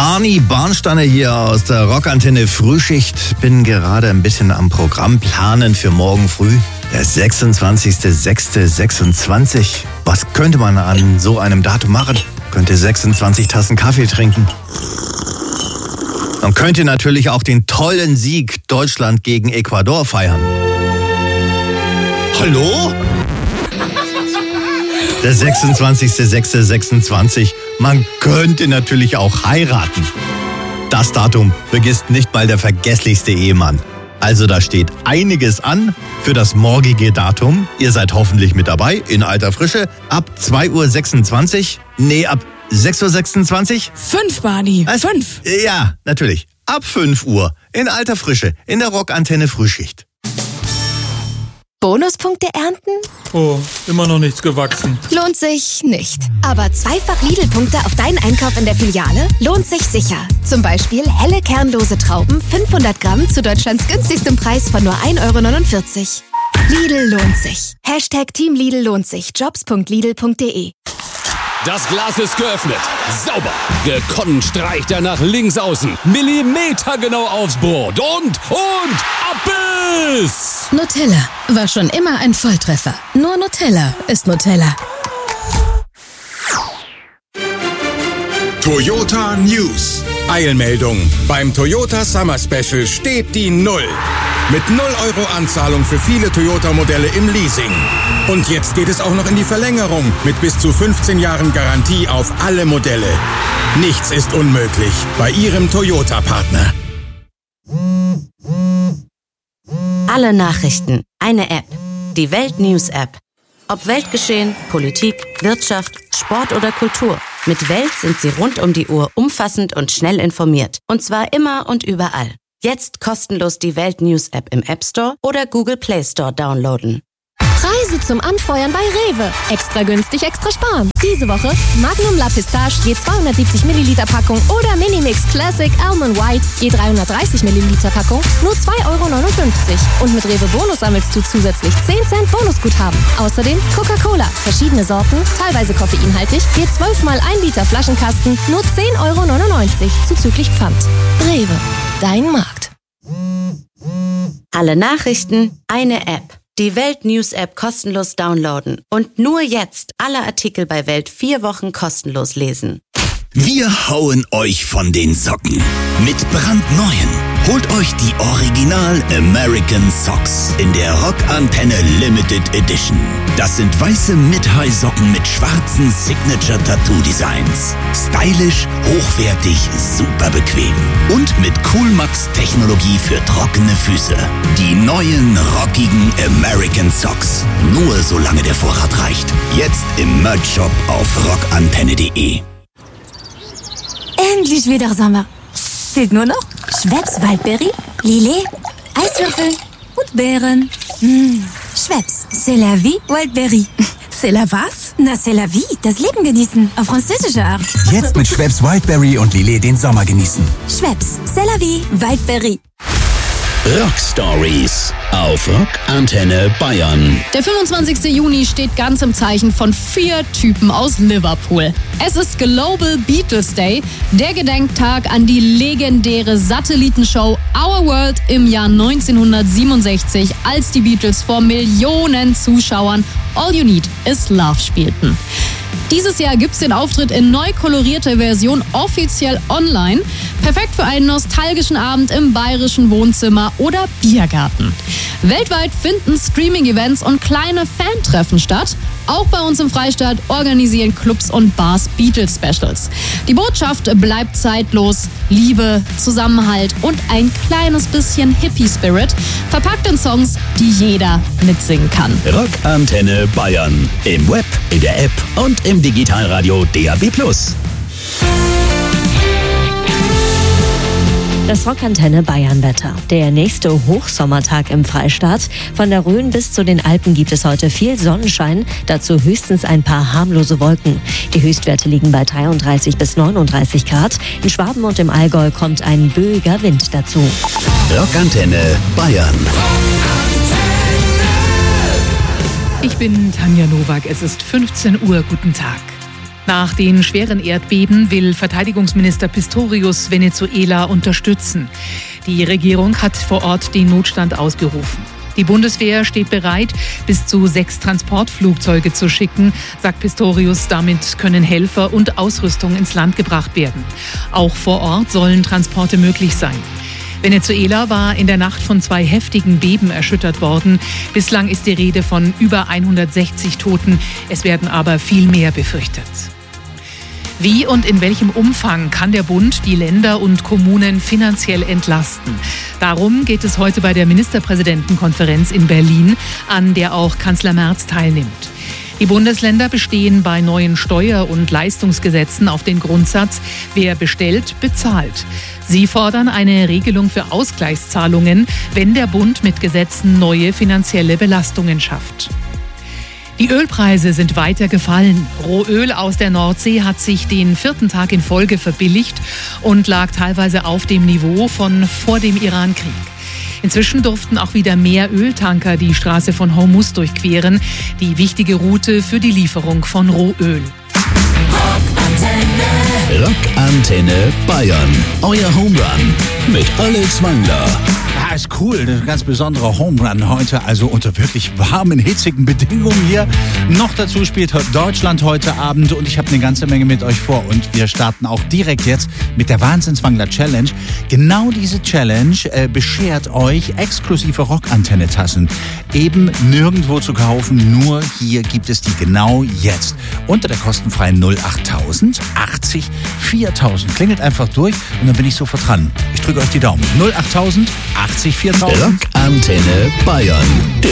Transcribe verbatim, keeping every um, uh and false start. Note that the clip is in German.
Barney Barnsteiner hier aus der Rockantenne Frühschicht. Bin gerade ein bisschen am Programm planen für morgen früh. Der sechsundzwanzigster sechster sechsundzwanzig. Was könnte man an so einem Datum machen? Könnte sechsundzwanzig Tassen Kaffee trinken. Man könnte natürlich auch den tollen Sieg Deutschland gegen Ecuador feiern. Hallo? Der sechsundzwanzigster sechster sechsundzwanzig. Man könnte natürlich auch heiraten. Das Datum vergisst nicht mal der vergesslichste Ehemann. Also da steht einiges an für das morgige Datum. Ihr seid hoffentlich mit dabei in alter Frische. Ab zwei Uhr sechsundzwanzig. Nee, ab sechs Uhr sechsundzwanzig. Fünf, Barney. Was? Fünf. Ja, natürlich. Ab fünf Uhr in alter Frische in der Rockantenne Frühschicht. Bonuspunkte ernten? Oh, immer noch nichts gewachsen. Lohnt sich nicht. Aber zweifach Lidl-Punkte auf deinen Einkauf in der Filiale lohnt sich sicher. Zum Beispiel helle kernlose Trauben fünfhundert Gramm zu Deutschlands günstigstem Preis von nur ein Euro neunundvierzig. Lidl lohnt sich. Hashtag Team Lidl lohnt sich. Jobs punkt lidl punkt de. Das Glas ist geöffnet. Sauber. Gekonnt streicht er nach links außen. Millimetergenau aufs Brot. Und, und, Abbiss! Nutella war schon immer ein Volltreffer. Nur Nutella ist Nutella. Toyota News. Eilmeldung. Beim Toyota Summer Special steht die Null. Mit null Euro Anzahlung für viele Toyota-Modelle im Leasing. Und jetzt geht es auch noch in die Verlängerung mit bis zu fünfzehn Jahren Garantie auf alle Modelle. Nichts ist unmöglich bei Ihrem Toyota-Partner. Alle Nachrichten, eine App. Die Welt-News-App. Ob Weltgeschehen, Politik, Wirtschaft, Sport oder Kultur. Mit Welt sind Sie rund um die Uhr umfassend und schnell informiert. Und zwar immer und überall. Jetzt kostenlos die Welt-News-App im App Store oder Google Play Store downloaden. Preise zum Anfeuern bei Rewe. Extra günstig, extra sparen. Diese Woche Magnum La Pistache je zweihundertsiebzig Milliliter Packung oder Minimix Classic Almond White je dreihundertdreißig Milliliter Packung nur zwei Euro neunundfünfzig. Und mit Rewe Bonus sammelst du zusätzlich zehn Cent Bonusguthaben. Außerdem Coca-Cola, verschiedene Sorten, teilweise koffeinhaltig, je zwölf mal ein Liter Flaschenkasten nur zehn Euro neunundneunzig zuzüglich Pfand. Rewe, dein Markt. Alle Nachrichten, eine App. Die Welt-News-App kostenlos downloaden. Und nur jetzt alle Artikel bei Welt vier Wochen kostenlos lesen. Wir hauen euch von den Socken. Mit brandneuen. Holt euch die Original American Socks in der Rockantenne Limited Edition. Das sind weiße Mid-High-Socken mit schwarzen Signature-Tattoo-Designs. Stylisch, hochwertig, super bequem. Und mit Coolmax-Technologie für trockene Füße. Die neuen, rockigen American Socks. Nur solange der Vorrat reicht. Jetzt im Merch-Shop auf rockantenne punkt de. Endlich wieder Sommer. Fehlt nur noch Schweppes Waldberry, Lillet, Eiswürfel und Beeren. Mmh. Schweppes, c'est la vie, Waldberry. C'est la was? Na, c'est la vie, das Leben genießen, auf französische Art. Jetzt mit Schweppes Wildberry und Lillet den Sommer genießen. Schweppes, c'est la vie, Waldberry. Rock Stories auf Rockantenne Bayern. Der fünfundzwanzigster Juni steht ganz im Zeichen von vier Typen aus Liverpool. Es ist Global Beatles Day, der Gedenktag an die legendäre Satellitenshow Our World im Jahr neunzehnhundertsiebenundsechzig, als die Beatles vor Millionen Zuschauern All You Need Is Love spielten. Dieses Jahr gibt's den Auftritt in neu kolorierter Version offiziell online. Perfekt für einen nostalgischen Abend im bayerischen Wohnzimmer oder Biergarten. Weltweit finden Streaming-Events und kleine Fantreffen statt. Auch bei uns im Freistaat organisieren Clubs und Bars Beatles-Specials. Die Botschaft bleibt zeitlos. Liebe, Zusammenhalt und ein kleines bisschen Hippie-Spirit, verpackt in Songs, die jeder mitsingen kann. Rockantenne Bayern. Im Web, in der App und im Digitalradio D A B plus. Das Rockantenne Bayern-Wetter. Der nächste Hochsommertag im Freistaat. Von der Rhön bis zu den Alpen gibt es heute viel Sonnenschein, dazu höchstens ein paar harmlose Wolken. Die Höchstwerte liegen bei dreiunddreißig bis neununddreißig Grad. In Schwaben und im Allgäu kommt ein böiger Wind dazu. Rockantenne Bayern. Ich bin Tanja Nowak. Es ist fünfzehn Uhr. Guten Tag. Nach den schweren Erdbeben will Verteidigungsminister Pistorius Venezuela unterstützen. Die Regierung hat vor Ort den Notstand ausgerufen. Die Bundeswehr steht bereit, bis zu sechs Transportflugzeuge zu schicken, sagt Pistorius. Damit können Helfer und Ausrüstung ins Land gebracht werden. Auch vor Ort sollen Transporte möglich sein. Venezuela war in der Nacht von zwei heftigen Beben erschüttert worden. Bislang ist die Rede von über hundertsechzig Toten. Es werden aber viel mehr befürchtet. Wie und in welchem Umfang kann der Bund die Länder und Kommunen finanziell entlasten? Darum geht es heute bei der Ministerpräsidentenkonferenz in Berlin, an der auch Kanzler Merz teilnimmt. Die Bundesländer bestehen bei neuen Steuer- und Leistungsgesetzen auf den Grundsatz, wer bestellt, bezahlt. Sie fordern eine Regelung für Ausgleichszahlungen, wenn der Bund mit Gesetzen neue finanzielle Belastungen schafft. Die Ölpreise sind weiter gefallen. Rohöl aus der Nordsee hat sich den vierten Tag in Folge verbilligt und lag teilweise auf dem Niveau von vor dem Irankrieg. Inzwischen durften auch wieder mehr Öltanker die Straße von Hormuz durchqueren, die wichtige Route für die Lieferung von Rohöl. Rockantenne. Rockantenne Bayern. Euer Home Run mit Alex Wangler. Ja, ist cool. Ein ganz besonderer Home Run heute. Also unter wirklich warmen, hitzigen Bedingungen hier. Noch dazu spielt Deutschland heute Abend und ich habe eine ganze Menge mit euch vor. Und wir starten auch direkt jetzt mit der Wahnsinnswangler Challenge. Genau diese Challenge äh, beschert euch exklusive Rockantenne-Tassen. Eben nirgendwo zu kaufen, nur hier gibt es die genau jetzt. Unter der kostenfreien null achttausend achtzig viertausend. Klingelt einfach durch und dann bin ich sofort dran. Ich drücke euch die Daumen. null achttausend achtzig viertausend. Rockantenne Bayern. Der